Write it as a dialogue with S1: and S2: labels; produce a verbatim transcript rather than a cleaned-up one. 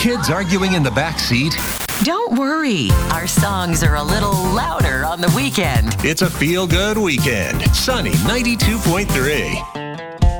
S1: Kids arguing in the back seat?
S2: Don't worry. Our songs are a little louder on the weekend.
S1: It's a feel-good weekend. Sunny ninety-two point three.